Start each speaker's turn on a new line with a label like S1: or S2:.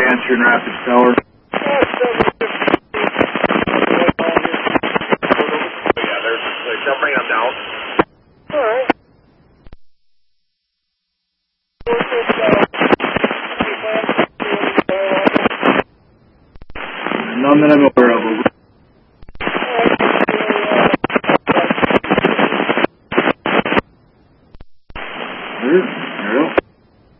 S1: answer in Rapids Tower.
S2: Yeah, they'll bring them down.
S3: Alright.
S1: None that I'm aware